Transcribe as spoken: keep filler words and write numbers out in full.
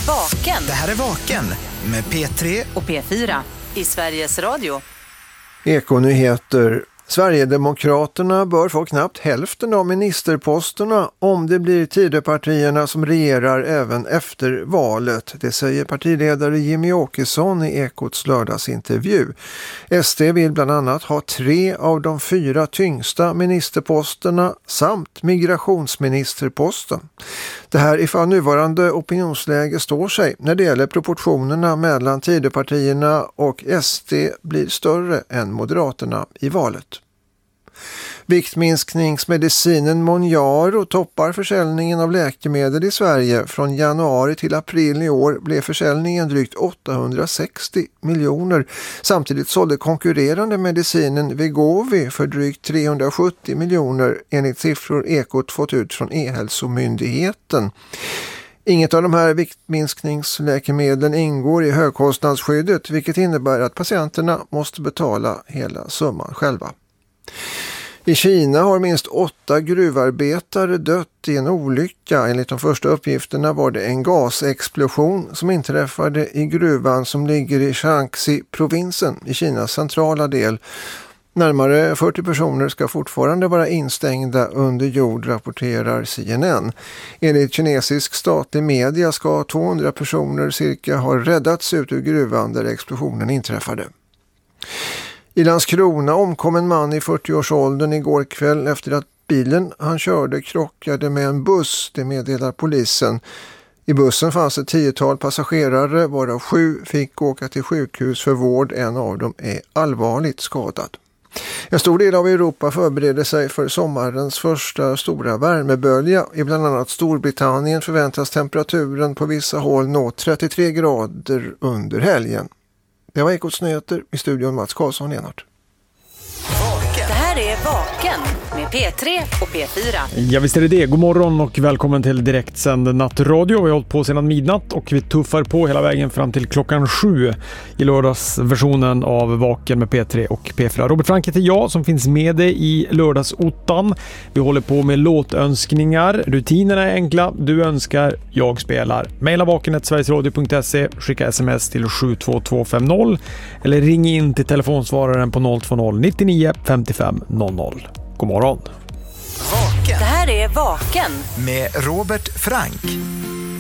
Vaken. Det här är Vaken med P tre och P fyra i Sveriges Radio. Ekonyheter. Sverigedemokraterna bör få knappt hälften av ministerposterna om det blir Tidöpartierna som regerar även efter valet. Det säger partiledare Jimmy Åkesson i Ekots lördagsintervju. S D vill bland annat ha tre av de fyra tyngsta ministerposterna samt migrationsministerposten. Det här ifall nuvarande opinionsläge står sig när det gäller proportionerna mellan Tidöpartierna och S D blir större än Moderaterna i valet. Viktminskningsmedicinen Mounjaro toppar försäljningen av läkemedel i Sverige. Från januari till april i år blev försäljningen drygt åttahundrasextio miljoner. Samtidigt sålde konkurrerande medicinen Wegovy för drygt trehundrasjuttio miljoner enligt siffror Ekot fått ut från E-hälsomyndigheten. Inget av de här viktminskningsläkemedlen ingår i högkostnadsskyddet, vilket innebär att patienterna måste betala hela summan själva. I Kina har minst åtta gruvarbetare dött i en olycka. Enligt de första uppgifterna var det en gasexplosion som inträffade i gruvan som ligger i Shaanxi-provinsen i Kinas centrala del. Närmare fyrtio personer ska fortfarande vara instängda under jord, rapporterar C N N. Enligt kinesisk statlig media ska tvåhundra personer cirka ha räddats ut ur gruvan där explosionen inträffade. I Landskrona omkom en man i fyrtioårsåldern igår kväll efter att bilen han körde krockade med en buss, det meddelar polisen. I bussen fanns ett tiotal passagerare, varav sju fick åka till sjukhus för vård. En av dem är allvarligt skadad. En stor del av Europa förbereder sig för sommarens första stora värmebölja. I bland annat Storbritannien förväntas temperaturen på vissa håll nå trettiotre grader under helgen. Det var Ekots nyheter, i studion Mats Karlsson Enart. Det här är Vaken med P tre och P fyra. Ja, visst är det det. God morgon och välkommen till direktsänd nattradio. Vi har hållit på sedan midnatt och vi tuffar på hela vägen fram till klockan sju i lördagsversionen av Vaken med P tre och P fyra. Robert Frank heter jag som finns med dig i lördagsottan. Vi håller på med låtönskningar. Rutinerna är enkla. Du önskar, jag spelar. Maila vaken snabel-a sverigesradio punkt se, skicka sms till sju två två fem noll eller ring in till telefonsvararen på noll två noll nittionio femtiofem noll noll. God morgon. Vaken Det här är Vaken med Robert Frank.